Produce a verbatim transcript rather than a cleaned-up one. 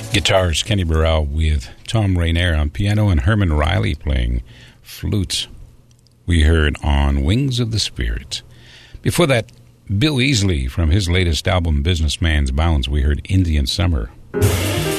Guitars, Kenny Burrell with Tom Rainier on piano and Herman Riley playing flutes. We heard On Wings of the Spirit. Before that, Bill Easley from his latest album, Businessman's Bounds, we heard Indian Summer.